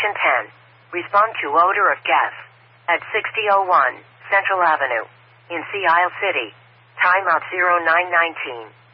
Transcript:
Station 10. Respond to odor of gas at 6001 Central Avenue in Sea Isle City. Timeout 0919.